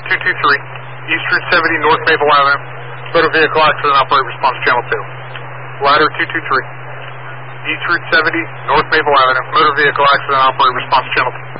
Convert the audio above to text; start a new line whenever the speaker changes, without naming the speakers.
223, East Route 70, North Maple Avenue. Motor vehicle accident, operator response channel 2. Ladder 223, East Route 70, North Maple Avenue. Motor vehicle accident, operator response channel 2.